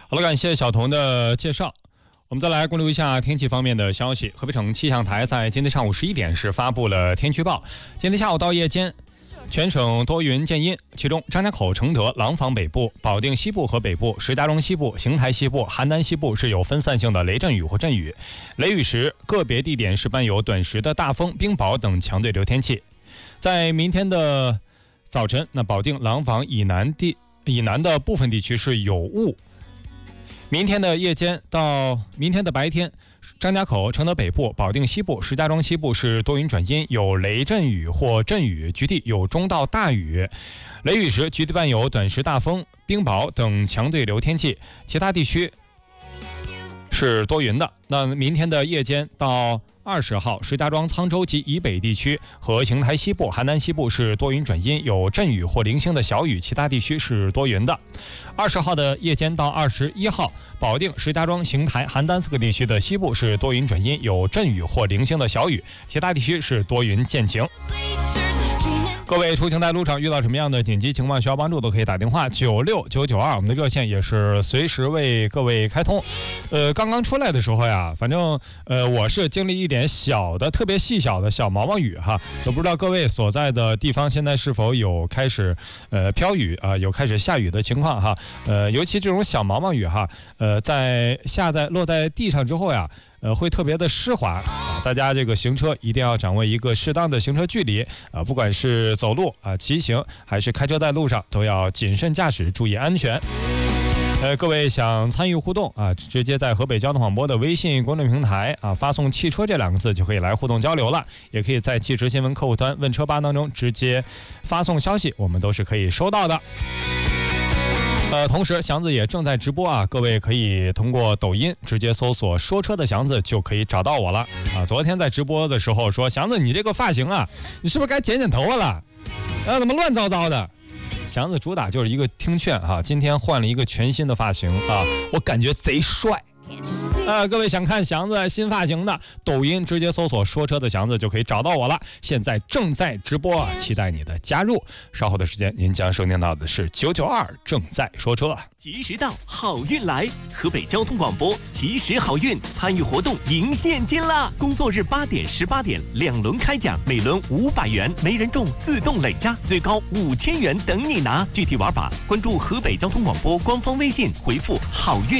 好了，感谢小童的介绍。我们再来关注一下天气方面的消息。河北省气象台在今天上午11点是发布了天气预报。今天下午到夜间，全省多云见阴，其中张家口、承德、廊坊北部、保定西部和北部、石家庄西部、邢台西部、邯郸西部是有分散性的雷阵雨或阵雨，雷雨时个别地点是伴有短时的大风、冰雹等强对流天气。在明天的早晨，保定、廊坊以南的部分地区是有雾。明天的夜间到明天的白天，张家口、承德北部、保定西部、石家庄西部是多云转阴，有雷阵雨或阵雨，局地有中到大雨。雷雨时局地伴有短时大风、冰雹等强对流天气，其他地区是多云的。那明天的夜间到20号，石家庄、沧州及以北地区和邢台西部、邯郸西部是多云转阴，有阵雨或零星的小雨，其他地区是多云的。20号的夜间到21号，保定、石家庄、邢台、邯郸4个地区的西部是多云转阴，有阵雨或零星的小雨，其他地区是多云见晴。各位出行在路上遇到什么样的紧急情况需要帮助，都可以打电话96992，我们的热线也是随时为各位开通。刚刚出来的时候呀，反正我是经历一点小的、特别细小的小毛毛雨哈，都不知道各位所在的地方现在是否有开始飘雨啊，有开始下雨的情况哈。尤其这种小毛毛雨哈，落在地上之后呀。会特别的湿滑啊！大家这个行车一定要掌握一个适当的行车距离啊，不管是走路啊、骑行还是开车在路上，都要谨慎驾驶，注意安全。各位想参与互动啊，直接在河北交通广播的微信公众平台啊，发送汽车这2个字就可以来互动交流了，也可以在汽车新闻客户端问车吧当中直接发送消息，我们都是可以收到的。同时祥子也正在直播啊，各位可以通过抖音直接搜索说车的祥子就可以找到我了啊。昨天在直播的时候说，祥子你这个发型啊，你是不是该剪头发了？怎么乱糟糟的？祥子主打就是一个听劝哈，今天换了一个全新的发型啊，我感觉贼帅。各位想看祥子新发型的，抖音直接搜索说车的祥子就可以找到我了，现在正在直播啊，期待你的加入。稍后的时间您将收听到的是992正在说车。 及时到，好运来！河北交通广播及时好运参与活动赢现金啦！工作日8点、18点2轮开奖，每轮500元，没人中自动累加，最高5000元等你拿。具体玩法关注河北交通广播官方微信，回复好运。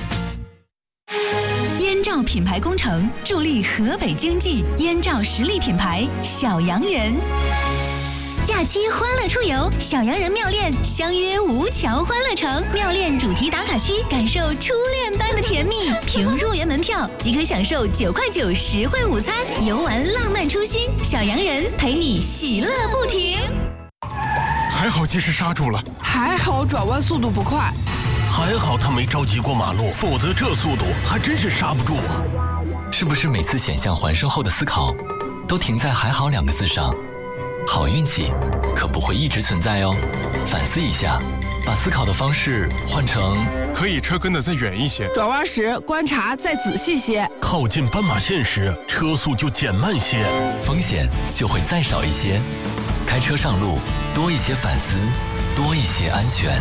燕赵品牌工程助力河北经济，燕赵实力品牌小洋人。假期欢乐出游，小洋人妙恋相约吴桥欢乐城，妙恋主题打卡区，感受初恋般的甜蜜。凭入园门票即可享受9块9实惠午餐，游玩浪漫初心，小洋人陪你喜乐不停。 还好及时刹住了， 还好转弯速度不快， 还好他没着急过马路，否则这速度还真是刹不住啊！ 是不是每次险象环生后的思考，都停在“还好”2个字上？好运气可不会一直存在哦，反思一下，把思考的方式换成可以车跟得再远一些， 转弯时观察再仔细些， 靠近斑马线时车速就减慢些， 风险就会再少一些。开车上路，多一些反思，多一些安全。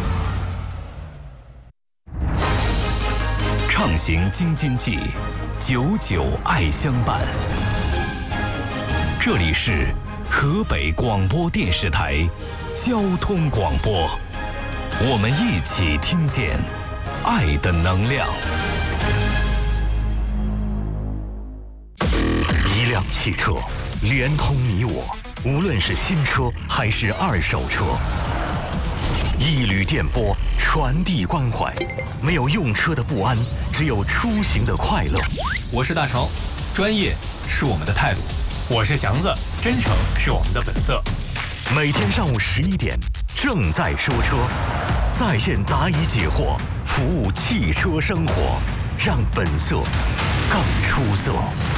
畅行京津冀，99爱相伴。这里是河北广播电视台交通广播，我们一起听见爱的能量。一辆汽车连通你我，无论是新车还是二手车，一缕电波传递关怀，没有用车的不安，只有出行的快乐。 我是大成，专业是我们的态度；我是祥子，真诚是我们的本色。 每天上午11点，正在说车，在线答疑解惑，服务汽车生活，让本色更出色。